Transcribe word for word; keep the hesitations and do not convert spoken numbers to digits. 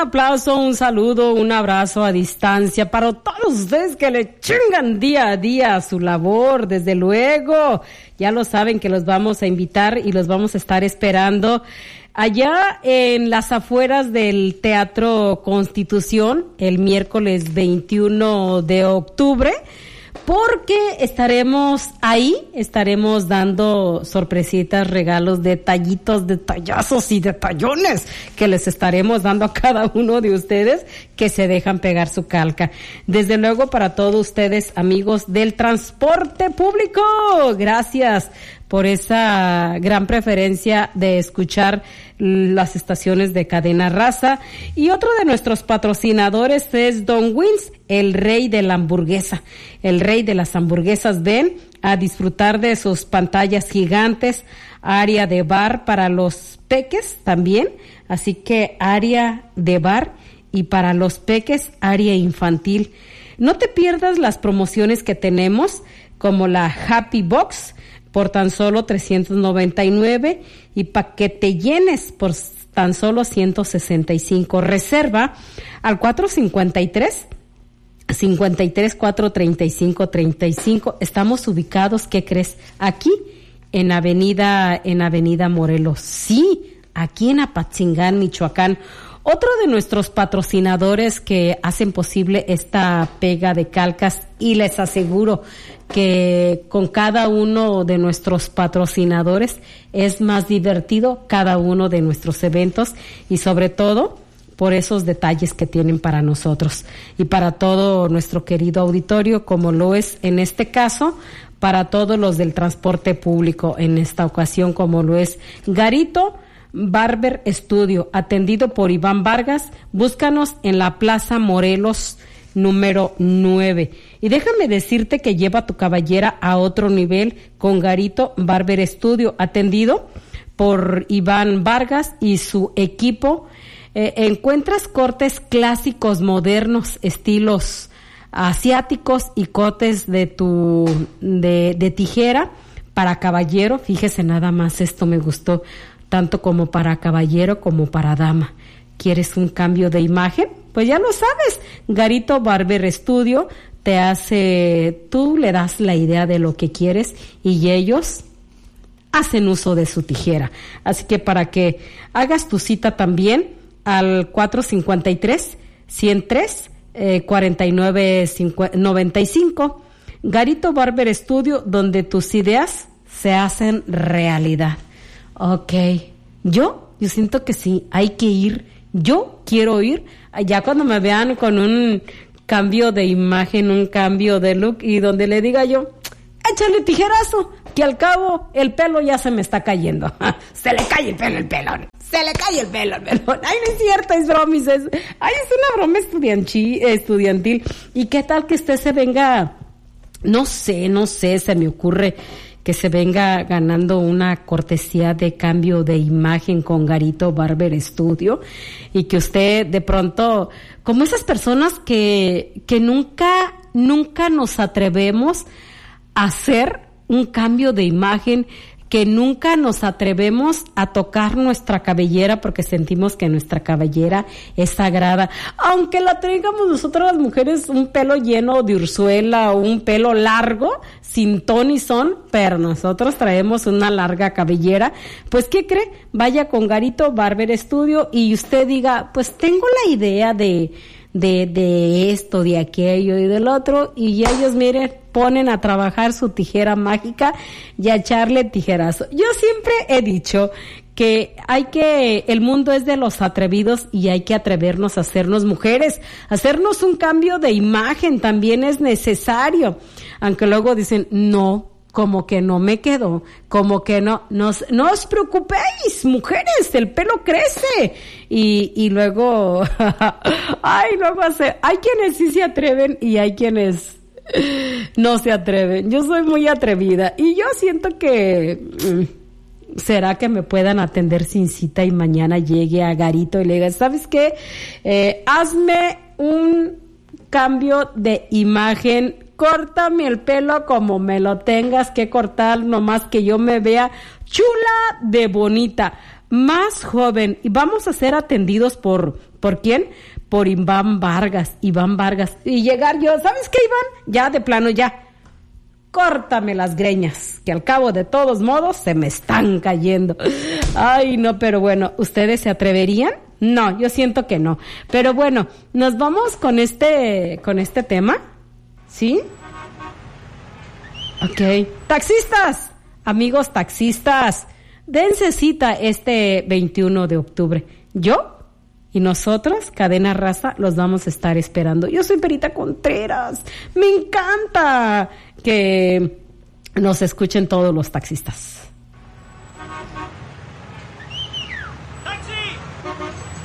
aplauso, un saludo, un abrazo a distancia para todos ustedes que le chingan día a día a su labor, desde luego. Ya lo saben que los vamos a invitar y los vamos a estar esperando allá en las afueras del Teatro Constitución el miércoles veintiuno de octubre. Porque estaremos ahí, estaremos dando sorpresitas, regalos, detallitos, detallazos y detallones que les estaremos dando a cada uno de ustedes que se dejan pegar su calca. Desde luego para todos ustedes, amigos del transporte público, gracias por esa gran preferencia de escuchar las estaciones de Cadena Raza. Y otro de nuestros patrocinadores es Don Wins, el rey de la hamburguesa, el rey de las hamburguesas. Ven a disfrutar de sus pantallas gigantes, área de bar para los peques también, así que área de bar y para los peques, área infantil. No te pierdas las promociones que tenemos, como la Happy Box, por tan solo trescientos noventa y nueve y para que te llenes por tan solo ciento sesenta y cinco. Reserva al cuatro cincuenta y tres, cincuenta y tres, cuatro treinta y cinco, treinta y cinco. Estamos ubicados, ¿qué crees? Aquí en Avenida en Avenida Morelos. Sí, aquí en Apatzingán, Michoacán. Otro de nuestros patrocinadores que hacen posible esta pega de calcas, y les aseguro que con cada uno de nuestros patrocinadores es más divertido cada uno de nuestros eventos, y sobre todo por esos detalles que tienen para nosotros y para todo nuestro querido auditorio, como lo es en este caso para todos los del transporte público, en esta ocasión como lo es Garito Barber Studio, atendido por Iván Vargas. Búscanos en la Plaza Morelos número nueve. Y déjame decirte que lleva tu cabellera a otro nivel con Garito Barber Studio, atendido por Iván Vargas y su equipo. Eh, encuentras cortes clásicos, modernos, estilos asiáticos y cortes de tu de, de tijera para caballero. Fíjese nada más, esto me gustó, tanto como para caballero como para dama. ¿Quieres un cambio de imagen? Pues ya lo sabes, Garito Barber Studio te hace, tú le das la idea de lo que quieres y ellos hacen uso de su tijera. Así que para que hagas tu cita también al cuatro cincuenta y tres, ciento tres, eh, cuarenta y nueve, noventa y cinco. Garito Barber Studio, donde tus ideas se hacen realidad. Ok, yo, yo siento que sí, hay que ir, yo quiero ir, ya cuando me vean con un cambio de imagen, un cambio de look, y donde le diga yo, échale tijerazo, que al cabo el pelo ya se me está cayendo. Se le cae el pelo el pelón, se le cae el pelo el pelón. Ay, no es cierto, es bromis, es, ay, es una broma estudiantil, estudiantil. ¿Y qué tal que usted se venga, no sé, no sé, se me ocurre que se venga ganando una cortesía de cambio de imagen con Garito Barber Studio, y que usted de pronto, como esas personas que, que nunca, nunca nos atrevemos a hacer un cambio de imagen, que nunca nos atrevemos a tocar nuestra cabellera porque sentimos que nuestra cabellera es sagrada, aunque la tengamos nosotros las mujeres un pelo lleno de urzuela o un pelo largo, sin ton y son, pero nosotros traemos una larga cabellera. Pues, ¿qué cree? Vaya con Garito Barber Studio y usted diga, pues tengo la idea de de de esto, de aquello y del otro, y ellos, miren, ponen a trabajar su tijera mágica y a echarle tijerazo. Yo siempre he dicho que hay que, el mundo es de los atrevidos y hay que atrevernos a hacernos mujeres, hacernos un cambio de imagen también es necesario, aunque luego dicen, no, como que no me quedó, como que no, no, no os preocupéis, mujeres, el pelo crece, y, y luego, ay, luego hace, hay quienes sí se atreven y hay quienes no se atreven. Yo soy muy atrevida y yo siento que mm, será que me puedan atender sin cita y mañana llegue a Garito y le diga, ¿sabes qué? Eh, hazme un cambio de imagen, córtame el pelo como me lo tengas que cortar, nomás que yo me vea chula de bonita. más joven y vamos a ser atendidos por, ¿por quién? Por Iván Vargas, Iván Vargas. Y llegar yo, ¿sabes qué, Iván? Ya de plano, ya. Córtame las greñas, que al cabo de todos modos se me están cayendo. Ay, no, pero bueno, ¿ustedes se atreverían? No, yo siento que no. Pero bueno, nos vamos con este, con este tema, ¿sí? Ok. Taxistas, amigos taxistas, dense cita este veintiuno de octubre. Yo y nosotros, Cadena Raza, los vamos a estar esperando. Yo soy Perita Contreras. Me encanta que nos escuchen todos los taxistas.